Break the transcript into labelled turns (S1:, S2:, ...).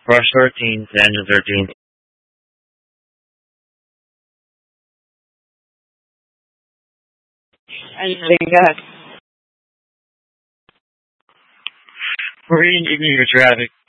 S1: Rush 13 to Engine 13.
S2: Engine 13, go ahead.
S1: We're reading ignorant traffic.